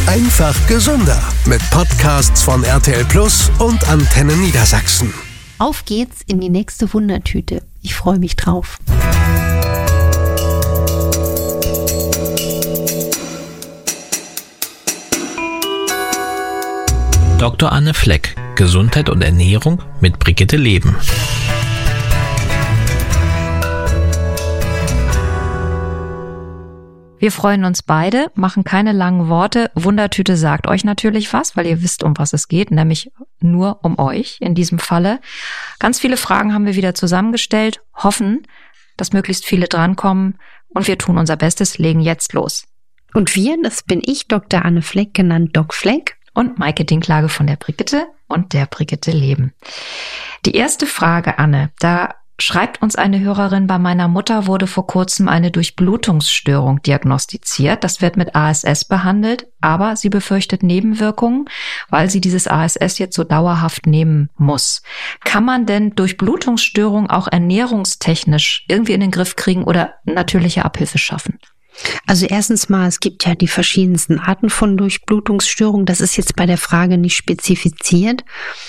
Einfach gesünder mit Podcasts von RTL Plus und Antenne Niedersachsen. Auf geht's in die nächste Wundertüte. Ich freue mich drauf. Dr. Anne Fleck, Gesundheit und Ernährung mit Brigitte Leben. Wir freuen uns beide, machen keine langen Worte. Wundertüte sagt euch natürlich was, weil ihr wisst, um was es geht, nämlich nur um euch in diesem Falle. Ganz viele Fragen haben wir wieder zusammengestellt, hoffen, dass möglichst viele drankommen und wir tun unser Bestes, legen jetzt los. Und wir, das bin ich, Dr. Anne Fleck, genannt Doc Fleck. Und Maike Dinklage von der Brigitte und der Brigitte Leben. Die erste Frage, Anne, da schreibt uns eine Hörerin: Bei meiner Mutter wurde vor kurzem eine Durchblutungsstörung diagnostiziert. Das wird mit ASS behandelt, aber sie befürchtet Nebenwirkungen, weil sie dieses ASS jetzt so dauerhaft nehmen muss. Kann man denn Durchblutungsstörungen auch ernährungstechnisch irgendwie in den Griff kriegen oder natürliche Abhilfe schaffen? Also erstens mal, es gibt ja die verschiedensten Arten von Durchblutungsstörungen. Das ist jetzt bei der Frage nicht spezifiziert.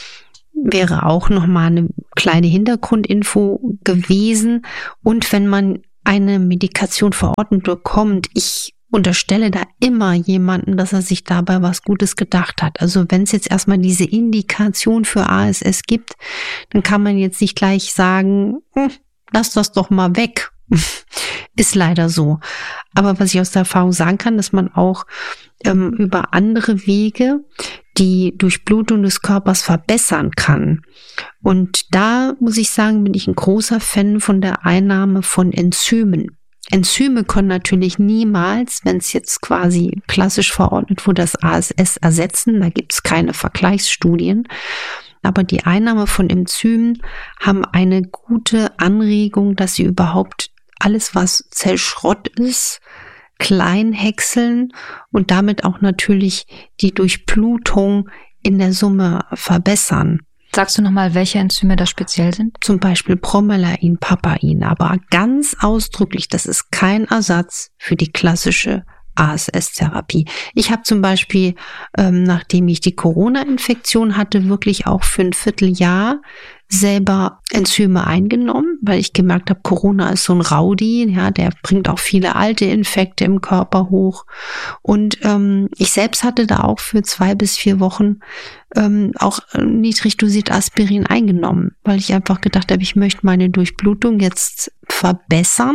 Wäre auch nochmal eine kleine Hintergrundinfo gewesen. Und wenn man eine Medikation verordnet bekommt, ich unterstelle da immer jemanden, dass er sich dabei was Gutes gedacht hat. Also wenn es jetzt erstmal diese Indikation für ASS gibt, dann kann man jetzt nicht gleich sagen, lass das doch mal weg. Ist leider so. Aber was ich aus der Erfahrung sagen kann, dass man auch über andere Wege die Durchblutung des Körpers verbessern kann. Und da muss ich sagen, bin ich ein großer Fan von der Einnahme von Enzymen. Enzyme können natürlich niemals, wenn es jetzt quasi klassisch verordnet wurde, das ASS ersetzen. Da gibt es keine Vergleichsstudien. Aber die Einnahme von Enzymen haben eine gute Anregung, dass sie überhaupt alles, was Zellschrott ist, klein häckseln und damit auch natürlich die Durchblutung in der Summe verbessern. Sagst du nochmal, welche Enzyme da speziell sind? Zum Beispiel Bromelain, Papain, aber ganz ausdrücklich, das ist kein Ersatz für die klassische ASS-Therapie. Ich habe zum Beispiel, nachdem ich die Corona-Infektion hatte, wirklich auch für ein Vierteljahr selber Enzyme eingenommen, weil ich gemerkt habe, Corona ist so ein Rowdy, ja, der bringt auch viele alte Infekte im Körper hoch. Und ich selbst hatte da auch für 2 bis 4 Wochen auch niedrig dosiert Aspirin eingenommen, weil ich einfach gedacht habe, ich möchte meine Durchblutung jetzt verbessern.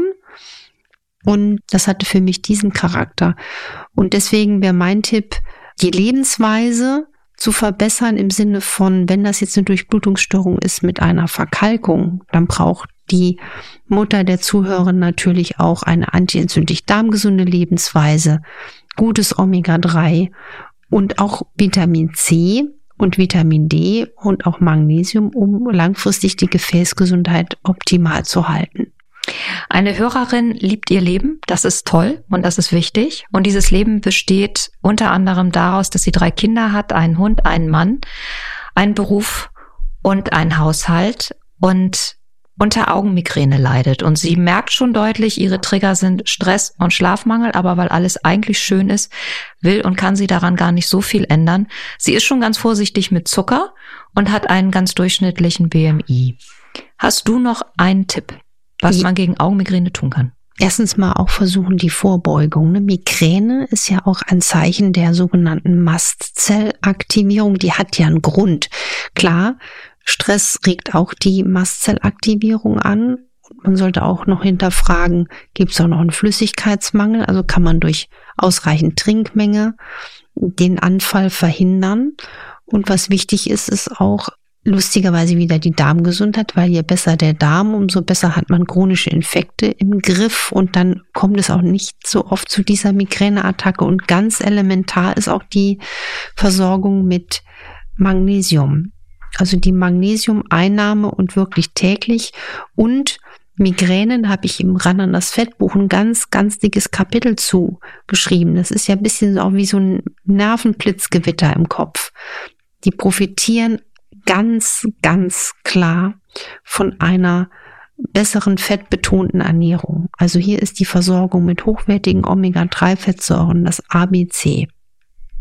Und das hatte für mich diesen Charakter. Und deswegen wäre mein Tipp, die Lebensweise zu verbessern im Sinne von, wenn das jetzt eine Durchblutungsstörung ist mit einer Verkalkung, dann braucht die Mutter der Zuhörerin natürlich auch eine antientzündlich darmgesunde Lebensweise, gutes Omega-3 und auch Vitamin C und Vitamin D und auch Magnesium, um langfristig die Gefäßgesundheit optimal zu halten. Eine Hörerin liebt ihr Leben, das ist toll und das ist wichtig. Und dieses Leben besteht unter anderem daraus, dass sie 3 Kinder hat, einen Hund, einen Mann, einen Beruf und einen Haushalt und unter Augenmigräne leidet. Und sie merkt schon deutlich, ihre Trigger sind Stress und Schlafmangel, aber weil alles eigentlich schön ist, will und kann sie daran gar nicht so viel ändern. Sie ist schon ganz vorsichtig mit Zucker und hat einen ganz durchschnittlichen BMI. Hast du noch einen Tipp, was man gegen Augenmigräne tun kann? Erstens mal auch versuchen die Vorbeugung. Migräne ist ja auch ein Zeichen der sogenannten Mastzellaktivierung. Die hat ja einen Grund. Klar, Stress regt auch die Mastzellaktivierung an. Man sollte auch noch hinterfragen, gibt es auch noch einen Flüssigkeitsmangel? Also kann man durch ausreichend Trinkmenge den Anfall verhindern. Und was wichtig ist, ist auch lustigerweise wieder die Darmgesundheit, weil je besser der Darm, umso besser hat man chronische Infekte im Griff und dann kommt es auch nicht so oft zu dieser Migräneattacke. Und ganz elementar ist auch die Versorgung mit Magnesium. Also die Magnesiumeinnahme und wirklich täglich. Und Migräne, da habe ich im Ran an das Fettbuch ein ganz, ganz dickes Kapitel zu geschrieben. Das ist ja ein bisschen auch wie so ein Nervenblitzgewitter im Kopf. Die profitieren ganz, ganz klar von einer besseren fettbetonten Ernährung. Also hier ist die Versorgung mit hochwertigen Omega-3-Fettsäuren, das ABC.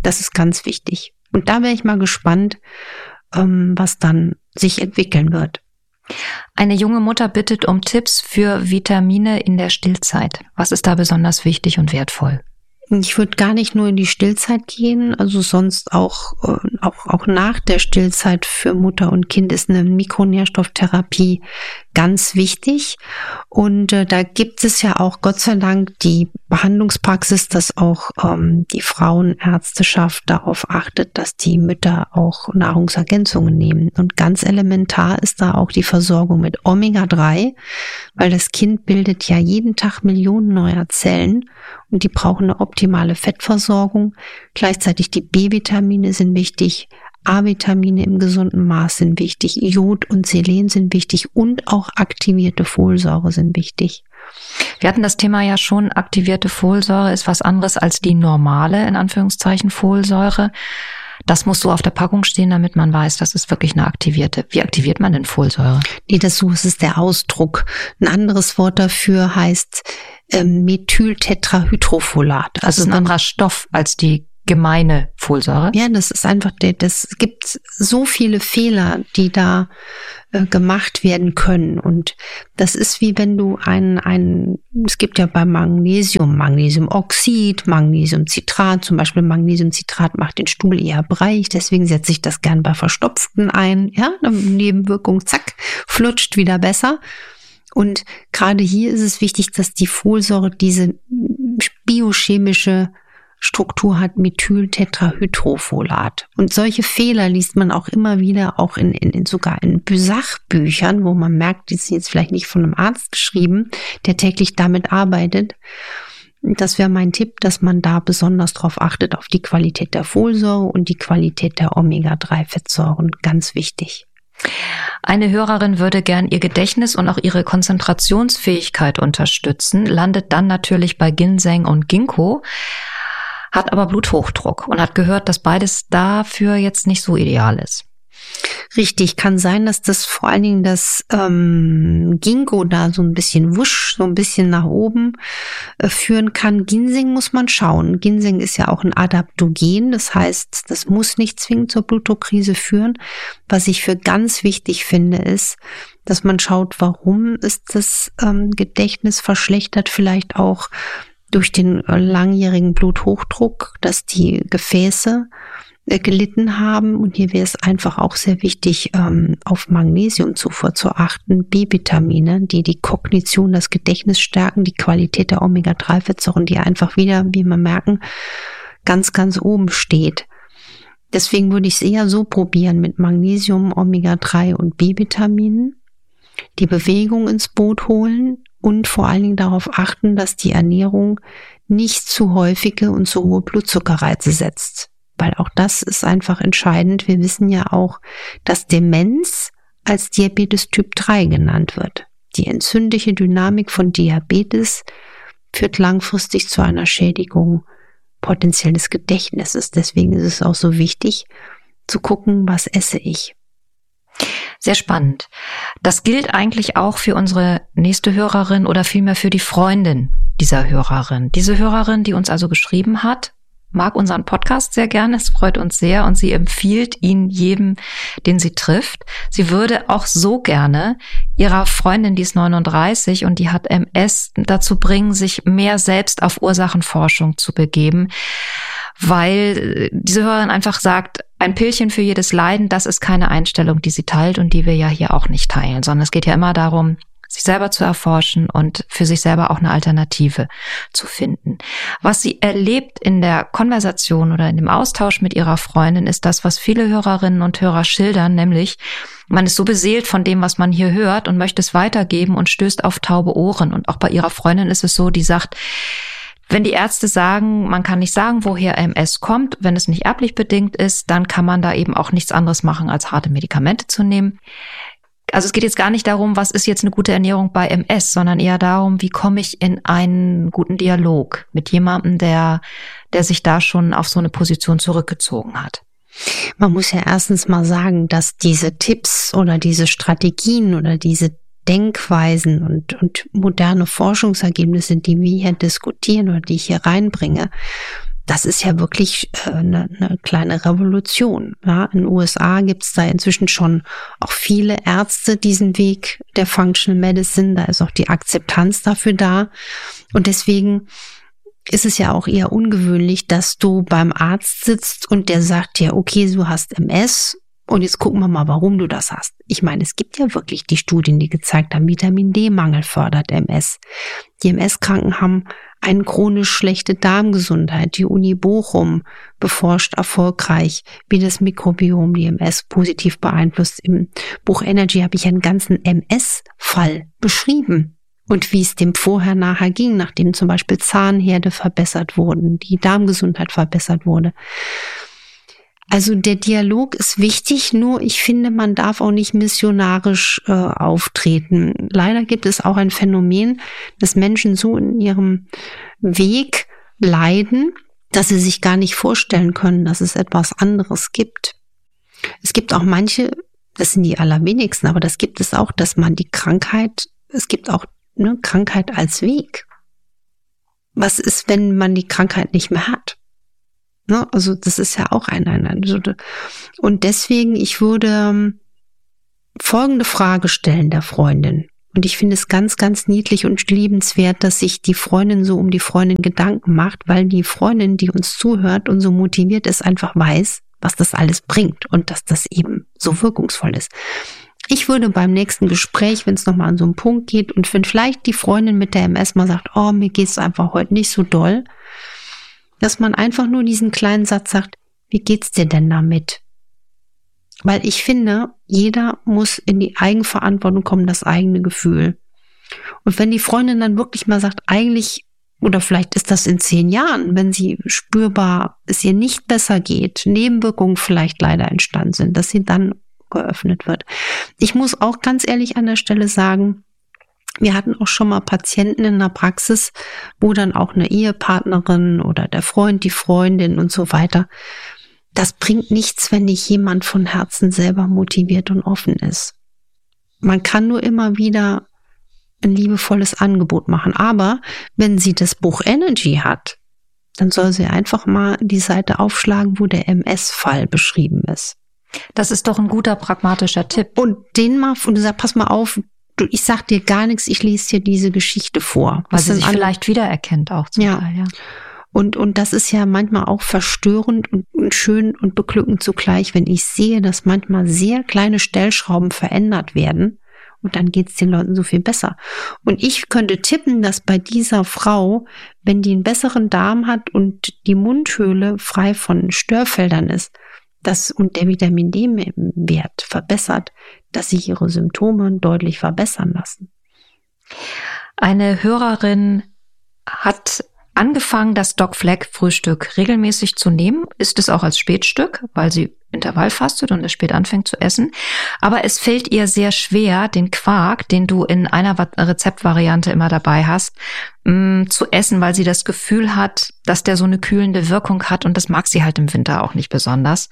Das ist ganz wichtig. Und da wäre ich mal gespannt, was dann sich entwickeln wird. Eine junge Mutter bittet um Tipps für Vitamine in der Stillzeit. Was ist da besonders wichtig und wertvoll? Ich würde gar nicht nur in die Stillzeit gehen, also sonst auch nach der Stillzeit für Mutter und Kind ist eine Mikronährstofftherapie ganz wichtig. Und da gibt es ja auch Gott sei Dank die Behandlungspraxis, dass auch die Frauenärzteschaft darauf achtet, dass die Mütter auch Nahrungsergänzungen nehmen. Und ganz elementar ist da auch die Versorgung mit Omega-3, weil das Kind bildet ja jeden Tag Millionen neuer Zellen und die brauchen eine optimale Fettversorgung. Gleichzeitig die B-Vitamine sind wichtig, A-Vitamine im gesunden Maß sind wichtig, Jod und Selen sind wichtig und auch aktivierte Folsäure sind wichtig. Wir hatten das Thema ja schon, aktivierte Folsäure ist was anderes als die normale, in Anführungszeichen, Folsäure. Das muss so auf der Packung stehen, damit man weiß, das ist wirklich eine aktivierte. Wie aktiviert man denn Folsäure? Nee, das ist der Ausdruck. Ein anderes Wort dafür heißt Methyltetrahydrofolat. Also ein anderer Stoff als die gemeine Folsäure? Ja, das ist einfach, das gibt so viele Fehler, die da gemacht werden können. Und das ist wie wenn du es gibt ja bei Magnesiumoxid, Magnesiumcitrat, zum Beispiel Magnesiumcitrat macht den Stuhl eher breich, deswegen setze ich das gern bei Verstopften ein, ja, Nebenwirkung, zack, flutscht wieder besser. Und gerade hier ist es wichtig, dass die Folsäure diese biochemische Struktur hat, Methyltetrahydrofolat. Und solche Fehler liest man auch immer wieder, auch sogar in Sachbüchern, wo man merkt, die sind jetzt vielleicht nicht von einem Arzt geschrieben, der täglich damit arbeitet. Das wäre mein Tipp, dass man da besonders drauf achtet, auf die Qualität der Folsäure und die Qualität der Omega-3-Fettsäuren. Ganz wichtig. Eine Hörerin würde gern ihr Gedächtnis und auch ihre Konzentrationsfähigkeit unterstützen, landet dann natürlich bei Ginseng und Ginkgo, hat aber Bluthochdruck und hat gehört, dass beides dafür jetzt nicht so ideal ist. Richtig, kann sein, dass das vor allen Dingen das Ginkgo da so ein bisschen so ein bisschen nach oben führen kann. Ginseng muss man schauen. Ginseng ist ja auch ein Adaptogen, das heißt, das muss nicht zwingend zur Blutdruckkrise führen. Was ich für ganz wichtig finde, ist, dass man schaut, warum ist das Gedächtnis verschlechtert, vielleicht auch durch den langjährigen Bluthochdruck, dass die Gefäße gelitten haben. Und hier wäre es einfach auch sehr wichtig, auf Magnesiumzufuhr zu achten, B-Vitamine, die Kognition, das Gedächtnis stärken, die Qualität der Omega-3-Fettsäuren, die einfach wieder, wie wir merken, ganz, ganz oben steht. Deswegen würde ich es eher so probieren mit Magnesium, Omega-3 und B-Vitaminen, die Bewegung ins Boot holen und vor allen Dingen darauf achten, dass die Ernährung nicht zu häufige und zu hohe Blutzuckerreize setzt. Weil auch das ist einfach entscheidend. Wir wissen ja auch, dass Demenz als Diabetes Typ 3 genannt wird. Die entzündliche Dynamik von Diabetes führt langfristig zu einer Schädigung potenziell des Gedächtnisses. Deswegen ist es auch so wichtig zu gucken, was esse ich. Sehr spannend. Das gilt eigentlich auch für unsere nächste Hörerin oder vielmehr für die Freundin dieser Hörerin. Diese Hörerin, die uns also geschrieben hat, mag unseren Podcast sehr gerne, es freut uns sehr und sie empfiehlt ihn jedem, den sie trifft. Sie würde auch so gerne ihrer Freundin, die ist 39 und die hat MS, dazu bringen, sich mehr selbst auf Ursachenforschung zu begeben, weil diese Hörerin einfach sagt, ein Pillchen für jedes Leiden, das ist keine Einstellung, die sie teilt und die wir ja hier auch nicht teilen, sondern es geht ja immer darum, sich selber zu erforschen und für sich selber auch eine Alternative zu finden. Was sie erlebt in der Konversation oder in dem Austausch mit ihrer Freundin, ist das, was viele Hörerinnen und Hörer schildern, nämlich man ist so beseelt von dem, was man hier hört und möchte es weitergeben und stößt auf taube Ohren. Und auch bei ihrer Freundin ist es so, die sagt, wenn die Ärzte sagen, man kann nicht sagen, woher MS kommt, wenn es nicht erblich bedingt ist, dann kann man da eben auch nichts anderes machen, als harte Medikamente zu nehmen. Also es geht jetzt gar nicht darum, was ist jetzt eine gute Ernährung bei MS, sondern eher darum, wie komme ich in einen guten Dialog mit jemandem, der sich da schon auf so eine Position zurückgezogen hat. Man muss ja erstens mal sagen, dass diese Tipps oder diese Strategien oder diese Denkweisen und moderne Forschungsergebnisse, die wir hier diskutieren oder die ich hier reinbringe, das ist ja wirklich eine kleine Revolution. Ja, in den USA gibt es da inzwischen schon auch viele Ärzte diesen Weg der Functional Medicine. Da ist auch die Akzeptanz dafür da. Und deswegen ist es ja auch eher ungewöhnlich, dass du beim Arzt sitzt und der sagt dir, okay, du hast MS und jetzt gucken wir mal, warum du das hast. Ich meine, es gibt ja wirklich die Studien, die gezeigt haben, Vitamin-D-Mangel fördert MS. Die MS-Kranken haben eine chronisch schlechte Darmgesundheit. Die Uni Bochum beforscht erfolgreich, wie das Mikrobiom die MS positiv beeinflusst. Im Buch Energy habe ich einen ganzen MS-Fall beschrieben und wie es dem vorher-nachher ging, nachdem zum Beispiel Zahnherde verbessert wurden, die Darmgesundheit verbessert wurde. Also der Dialog ist wichtig, nur ich finde, man darf auch nicht missionarisch auftreten. Leider gibt es auch ein Phänomen, dass Menschen so in ihrem Weg leiden, dass sie sich gar nicht vorstellen können, dass es etwas anderes gibt. Es gibt auch manche, das sind die allerwenigsten, aber das gibt es auch, dass man die Krankheit, es gibt auch eine Krankheit als Weg. Was ist, wenn man die Krankheit nicht mehr hat? Ne? Also das ist ja auch und deswegen, ich würde folgende Frage stellen der Freundin. Und ich finde es ganz, ganz niedlich und liebenswert, dass sich die Freundin so um die Freundin Gedanken macht, weil die Freundin, die uns zuhört und so motiviert ist, einfach weiß, was das alles bringt und dass das eben so wirkungsvoll ist. Ich würde beim nächsten Gespräch, wenn es nochmal an so einen Punkt geht und wenn vielleicht die Freundin mit der MS mal sagt, oh, mir geht's einfach heute nicht so doll, dass man einfach nur diesen kleinen Satz sagt, wie geht's dir denn damit? Weil ich finde, jeder muss in die Eigenverantwortung kommen, das eigene Gefühl. Und wenn die Freundin dann wirklich mal sagt, eigentlich, oder vielleicht ist das in 10 Jahren, wenn sie spürbar es ihr nicht besser geht, Nebenwirkungen vielleicht leider entstanden sind, dass sie dann geöffnet wird. Ich muss auch ganz ehrlich an der Stelle sagen, wir hatten auch schon mal Patienten in der Praxis, wo dann auch eine Ehepartnerin oder der Freund, die Freundin und so weiter, das bringt nichts, wenn nicht jemand von Herzen selber motiviert und offen ist. Man kann nur immer wieder ein liebevolles Angebot machen. Aber wenn sie das Buch Energy hat, dann soll sie einfach mal die Seite aufschlagen, wo der MS-Fall beschrieben ist. Das ist doch ein guter, pragmatischer Tipp. Und den mal, und du sagst, pass mal auf, ich sag dir gar nichts, ich lese dir diese Geschichte vor. Weil sie sich vielleicht wiedererkennt auch zum Teil, ja. Und das ist ja manchmal auch verstörend und schön und beglückend zugleich, wenn ich sehe, dass manchmal sehr kleine Stellschrauben verändert werden und dann geht's den Leuten so viel besser. Und ich könnte tippen, dass bei dieser Frau, wenn die einen besseren Darm hat und die Mundhöhle frei von Störfeldern ist, und der Vitamin-D-Wert verbessert, dass sich ihre Symptome deutlich verbessern lassen. Eine Hörerin hat angefangen, das Doc Fleck Frühstück regelmäßig zu nehmen, isst es auch als Spätstück, weil sie Intervallfastet und es spät anfängt zu essen. Aber es fällt ihr sehr schwer, den Quark, den du in einer Rezeptvariante immer dabei hast, zu essen, weil sie das Gefühl hat, dass der so eine kühlende Wirkung hat und das mag sie halt im Winter auch nicht besonders.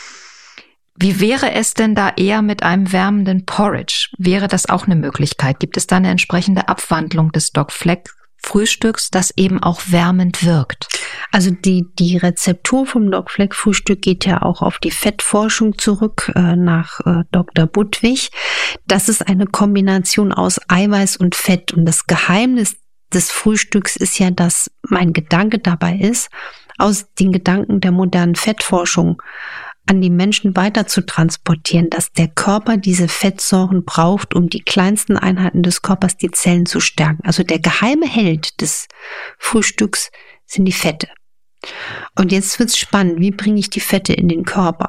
Wie wäre es denn da eher mit einem wärmenden Porridge? Wäre das auch eine Möglichkeit? Gibt es da eine entsprechende Abwandlung des Doc Fleck Frühstücks, das eben auch wärmend wirkt? Also die Rezeptur vom Doc Fleck Frühstück geht ja auch auf die Fettforschung zurück, nach Dr. Budwig. Das ist eine Kombination aus Eiweiß und Fett. Und das Geheimnis des Frühstücks ist ja, dass mein Gedanke dabei ist, aus den Gedanken der modernen Fettforschung an die Menschen weiter zu transportieren, dass der Körper diese Fettsäuren braucht, um die kleinsten Einheiten des Körpers, die Zellen zu stärken. Also der geheime Held des Frühstücks sind die Fette. Und jetzt wird's spannend, wie bringe ich die Fette in den Körper?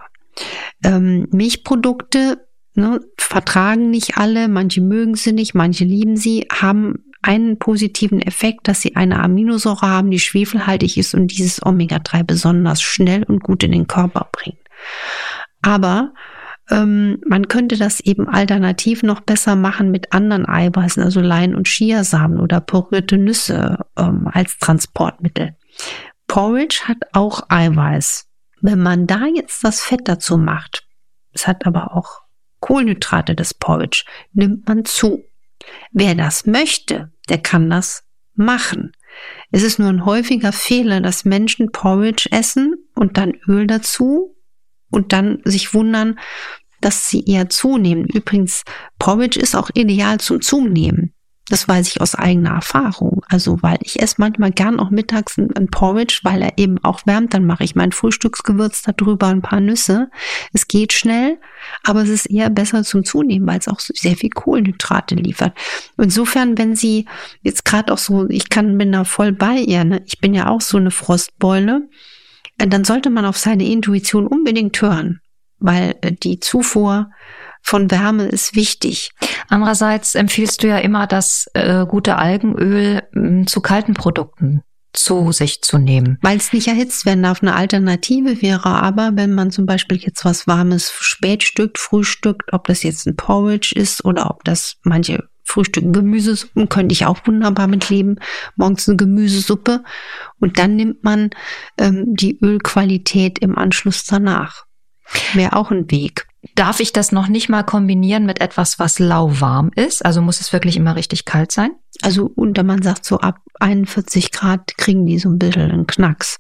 Milchprodukte vertragen nicht alle, manche mögen sie nicht, manche lieben sie, haben einen positiven Effekt, dass sie eine Aminosäure haben, die schwefelhaltig ist und dieses Omega-3 besonders schnell und gut in den Körper bringt. Aber man könnte das eben alternativ noch besser machen mit anderen Eiweißen, also Lein- und Chiasamen oder pürierte Nüsse als Transportmittel. Porridge hat auch Eiweiß. Wenn man da jetzt das Fett dazu macht, es hat aber auch Kohlenhydrate, das Porridge, nimmt man zu. Wer das möchte, der kann das machen. Es ist nur ein häufiger Fehler, dass Menschen Porridge essen und dann Öl dazu und dann sich wundern, dass sie eher zunehmen. Übrigens, Porridge ist auch ideal zum Zunehmen. Das weiß ich aus eigener Erfahrung. Also, weil ich esse manchmal gern auch mittags ein Porridge, weil er eben auch wärmt. Dann mache ich mein Frühstücksgewürz darüber, ein paar Nüsse. Es geht schnell, aber es ist eher besser zum Zunehmen, weil es auch sehr viel Kohlenhydrate liefert. Insofern, wenn Sie jetzt gerade auch so, bin da voll bei ihr, ne? Ich bin ja auch so eine Frostbeule, dann sollte man auf seine Intuition unbedingt hören, weil die Zufuhr von Wärme ist wichtig. Andererseits empfiehlst du ja immer, das gute Algenöl zu kalten Produkten zu sich zu nehmen. Weil es nicht erhitzt werden darf. Eine Alternative wäre aber, wenn man zum Beispiel jetzt was Warmes spätstückt, frühstückt, ob das jetzt ein Porridge ist oder ob das manche frühstücken Gemüsesuppen, könnte ich auch wunderbar mit leben. Morgens eine Gemüsesuppe und dann nimmt man die Ölqualität im Anschluss danach. Wäre auch ein Weg. Darf ich das noch nicht mal kombinieren mit etwas, was lauwarm ist? Also muss es wirklich immer richtig kalt sein? Also man sagt so ab 41 Grad kriegen die so ein bisschen einen Knacks.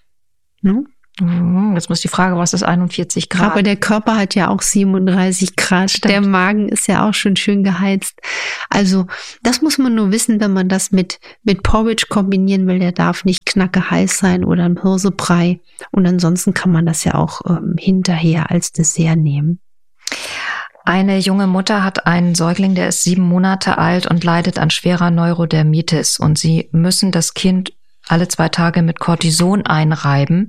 Ne? Jetzt muss die Frage, was ist 41 Grad? Aber der Körper hat ja auch 37 Grad. Stimmt. Der Magen ist ja auch schon schön geheizt. Also das muss man nur wissen, wenn man das mit Porridge kombinieren will. Der darf nicht knacke heiß sein oder ein Hirsebrei. Und ansonsten kann man das ja auch hinterher als Dessert nehmen. Eine junge Mutter hat einen Säugling, der ist 7 Monate alt und leidet an schwerer Neurodermitis. Und sie müssen das Kind alle 2 Tage mit Cortison einreiben.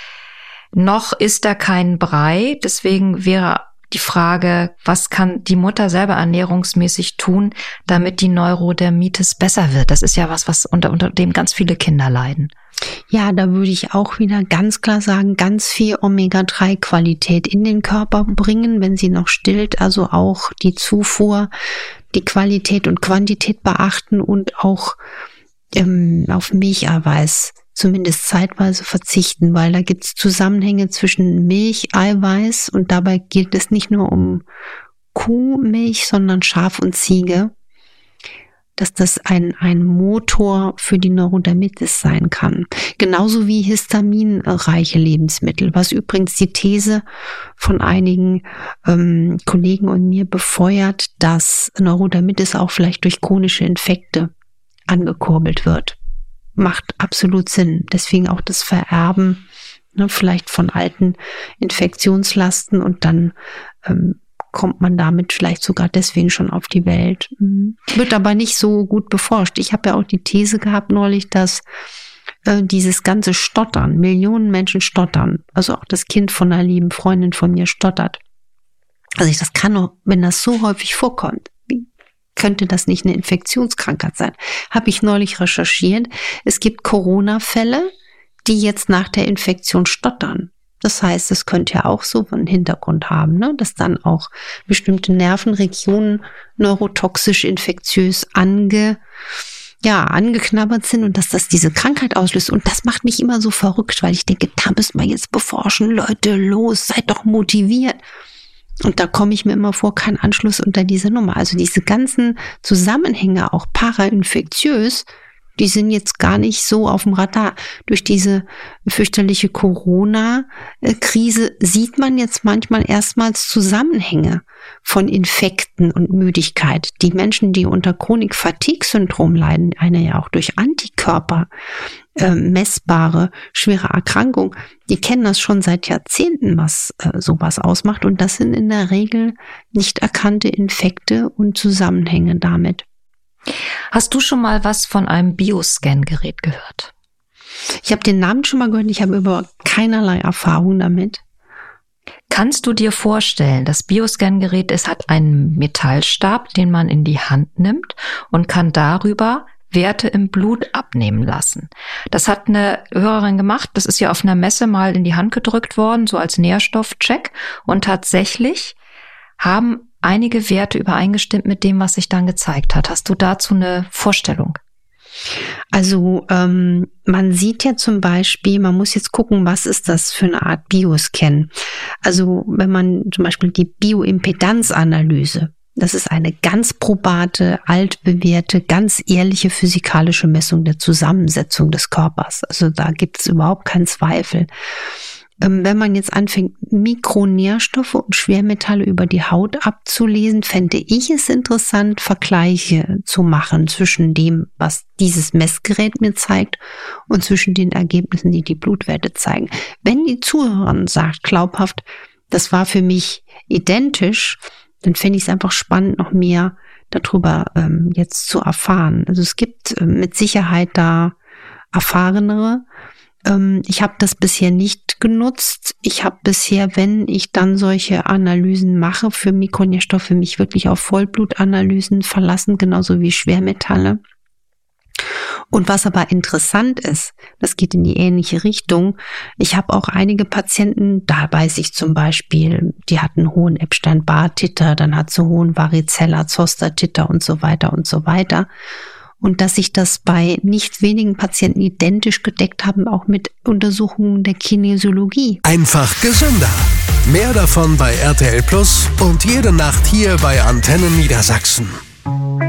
Noch ist da kein Brei, deswegen wäre die Frage, was kann die Mutter selber ernährungsmäßig tun, damit die Neurodermitis besser wird? Das ist ja was unter dem ganz viele Kinder leiden. Ja, da würde ich auch wieder ganz klar sagen, ganz viel Omega-3-Qualität in den Körper bringen, wenn sie noch stillt, also auch die Zufuhr, die Qualität und Quantität beachten und auch auf Milcheiweiß zumindest zeitweise verzichten, weil da gibt es Zusammenhänge zwischen Milch, Eiweiß und dabei geht es nicht nur um Kuhmilch, sondern Schaf und Ziege, dass das ein Motor für die Neurodermitis sein kann. Genauso wie histaminreiche Lebensmittel, was übrigens die These von einigen Kollegen und mir befeuert, dass Neurodermitis auch vielleicht durch chronische Infekte angekurbelt wird. Macht absolut Sinn. Deswegen auch das Vererben, ne, vielleicht von alten Infektionslasten und dann kommt man damit vielleicht sogar deswegen schon auf die Welt. Wird aber nicht so gut beforscht. Ich habe ja auch die These gehabt neulich, dass dieses ganze Stottern, Millionen Menschen stottern, also auch das Kind von einer lieben Freundin von mir stottert. Also das kann nur, wenn das so häufig vorkommt, könnte das nicht eine Infektionskrankheit sein? Habe ich neulich recherchiert. Es gibt Corona-Fälle, die jetzt nach der Infektion stottern. Das heißt, es könnte ja auch so einen Hintergrund haben, ne? Dass dann auch bestimmte Nervenregionen neurotoxisch infektiös angeknabbert sind und dass das diese Krankheit auslöst. Und das macht mich immer so verrückt, weil ich denke, da müssen wir jetzt beforschen. Leute, los, seid doch motiviert. Und da komme ich mir immer vor, kein Anschluss unter diese Nummer. Also diese ganzen Zusammenhänge, auch parainfektiös, die sind jetzt gar nicht so auf dem Radar. Durch diese fürchterliche Corona-Krise sieht man jetzt manchmal erstmals Zusammenhänge von Infekten und Müdigkeit. Die Menschen, die unter Chronik-Fatigue-Syndrom leiden, eine ja auch durch Antikörper messbare, schwere Erkrankung, die kennen das schon seit Jahrzehnten, was sowas ausmacht. Und das sind in der Regel nicht erkannte Infekte und Zusammenhänge damit. Hast du schon mal was von einem Bioscan-Gerät gehört? Ich habe den Namen schon mal gehört, ich habe aber keinerlei Erfahrung damit. Kannst du dir vorstellen, das Bioscan-Gerät, es hat einen Metallstab, den man in die Hand nimmt und kann darüber Werte im Blut abnehmen lassen. Das hat eine Hörerin gemacht, das ist ja auf einer Messe mal in die Hand gedrückt worden, so als Nährstoffcheck. Und tatsächlich haben einige Werte übereingestimmt mit dem, was sich dann gezeigt hat. Hast du dazu eine Vorstellung? Also man sieht ja zum Beispiel, man muss jetzt gucken, was ist das für eine Art Bioscan. Also wenn man zum Beispiel die Bioimpedanzanalyse, Das ist eine ganz probate, altbewährte, ganz ehrliche physikalische Messung der Zusammensetzung des Körpers. Also da gibt es überhaupt keinen Zweifel. Wenn man jetzt anfängt, Mikronährstoffe und Schwermetalle über die Haut abzulesen, fände ich es interessant, Vergleiche zu machen zwischen dem, was dieses Messgerät mir zeigt und zwischen den Ergebnissen, die die Blutwerte zeigen. Wenn die Zuhörerin sagt, glaubhaft, das war für mich identisch, dann fände ich es einfach spannend, noch mehr darüber jetzt zu erfahren. Also es gibt mit Sicherheit da Erfahrenere. Ich habe das bisher nicht genutzt. Ich habe bisher, wenn ich dann solche Analysen mache für Mikronährstoffe, mich wirklich auf Vollblutanalysen verlassen, genauso wie Schwermetalle. Und was aber interessant ist, das geht in die ähnliche Richtung. Ich habe auch einige Patienten, da weiß ich zum Beispiel, die hatten hohen Epstein-Barr-Titer, dann hat sie hohen Varicella-Zoster-Titer und so weiter und so weiter. Und dass sich das bei nicht wenigen Patienten identisch gedeckt haben, auch mit Untersuchungen der Kinesiologie. Einfach gesünder. Mehr davon bei RTL Plus und jede Nacht hier bei Antenne Niedersachsen.